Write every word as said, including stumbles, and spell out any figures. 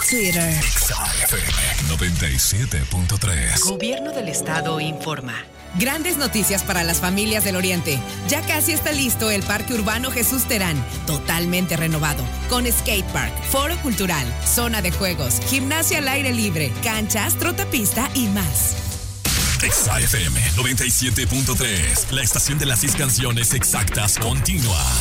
Twitter. F M noventa y siete punto tres. Gobierno del Estado informa. Grandes noticias para las familias del Oriente. Ya casi está listo el Parque Urbano Jesús Terán, totalmente renovado, con skatepark, foro cultural, zona de juegos, gimnasia al aire libre, canchas, trotapista y más. F M noventa y siete punto tres, la estación de las seis canciones exactas continua.